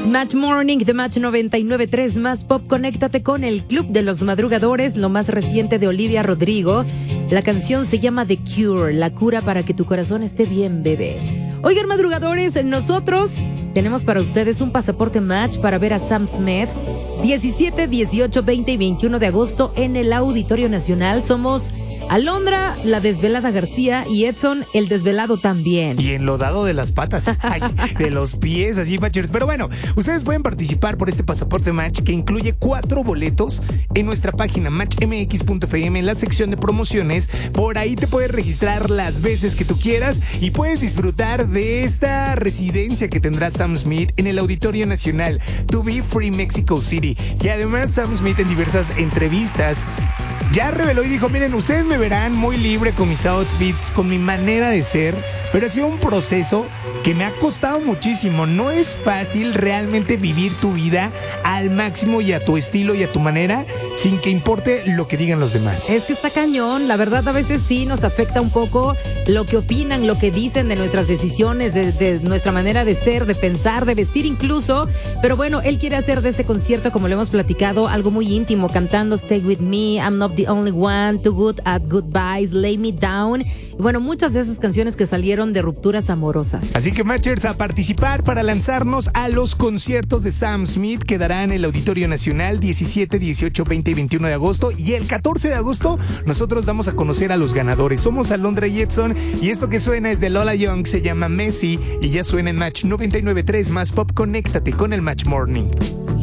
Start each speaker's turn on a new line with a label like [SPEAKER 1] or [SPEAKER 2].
[SPEAKER 1] Match Morning de Match 99.3 Más Pop. Conéctate con el Club de los Madrugadores, lo más reciente de Olivia Rodrigo. La canción se llama The Cure, la cura para que tu corazón esté bien, bebé. Oigan, madrugadores, nosotros tenemos para ustedes un pasaporte Match para ver a Sam Smith 17, 18, 20 y 21 de agosto en el Auditorio Nacional. Somos Alondra, la desvelada García, y Edson, el desvelado también.
[SPEAKER 2] Y enlodado de las patas, ay, de los pies, así, Matchers. Pero bueno, ustedes pueden participar por este pasaporte Match que incluye 4 boletos en nuestra página matchmx.fm en la sección de promociones. Por ahí te puedes registrar las veces que tú quieras y puedes disfrutar de esta residencia que tendrá Sam Smith en el Auditorio Nacional, To Be Free Mexico City. Y además Sam Smith en diversas entrevistas ya reveló y dijo, miren, ustedes me verán muy libre con mis outfits, con mi manera de ser, pero ha sido un proceso que me ha costado muchísimo. No es fácil realmente vivir tu vida al máximo y a tu estilo y a tu manera, sin que importe lo que digan los demás.
[SPEAKER 1] Es que está cañón, la verdad a veces sí nos afecta un poco lo que opinan, lo que dicen de nuestras decisiones, de nuestra manera de ser, de pensar, de vestir incluso. Pero bueno, él quiere hacer de este concierto, como lo hemos platicado, algo muy íntimo, cantando Stay With Me, I'm Not The Only One, Too Good at Goodbyes, Lay Me Down. Y bueno, muchas de esas canciones que salieron de rupturas amorosas.
[SPEAKER 2] Así que, Matchers, a participar para lanzarnos a los conciertos de Sam Smith que dará en el Auditorio Nacional 17, 18, 20 y 21 de agosto. Y el 14 de agosto nosotros damos a conocer a los ganadores. Somos Alondra y Edson, y esto que suena es de Lola Young, se llama Messi, y ya suena en Match 99.3 Más Pop. Conéctate con el Match Morning.